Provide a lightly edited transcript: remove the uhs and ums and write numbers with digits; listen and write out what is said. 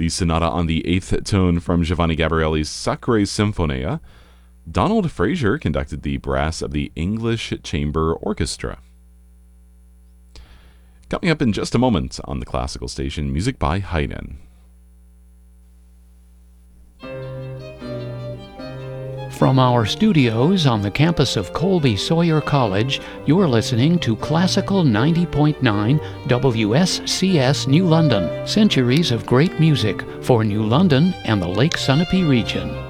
the Sonata on the Eighth Tone from Giovanni Gabrieli's Sacre Sinfonia, Donald Frazier conducted the brass of the English Chamber Orchestra. Coming up in just a moment on the Classical Station, music by Haydn. From our studios on the campus of Colby Sawyer College, you're listening to Classical 90.9 WSCS New London, centuries of great music for New London and the Lake Sunapee region.